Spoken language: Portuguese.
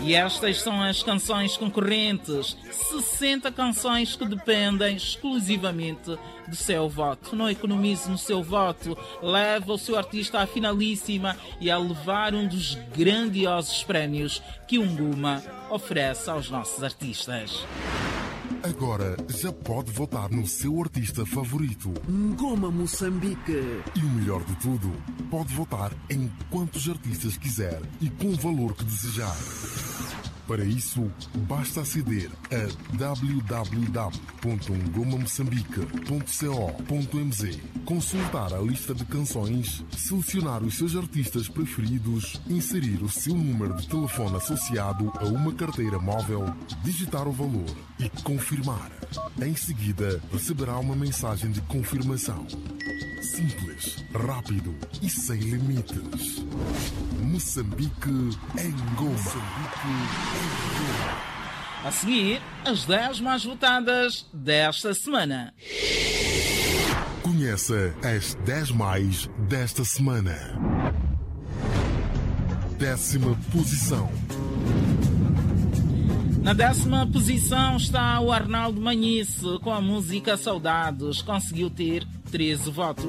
E estas são as canções concorrentes. 60 canções que dependem exclusivamente do seu voto. Não economize no seu voto. Leva o seu artista à finalíssima e a levar um dos grandiosos prémios que o Nguma oferece aos nossos artistas. Agora já pode votar no seu artista favorito. Ngoma Moçambique. E o melhor de tudo, pode votar em quantos artistas quiser e com o valor que desejar. Para isso, basta aceder a www.ngomamoçambique.co.mz, consultar a lista de canções, selecionar os seus artistas preferidos, inserir o seu número de telefone associado a uma carteira móvel, digitar o valor e confirmar. Em seguida, receberá uma mensagem de confirmação. Simples, rápido e sem limites. Moçambique em Ngoma. A seguir, as 10 mais votadas desta semana. Conheça as 10 mais desta semana. 10ª posição. Na 10ª posição está o Arnaldo Manhice com a música Saudades. Conseguiu ter 13 votos.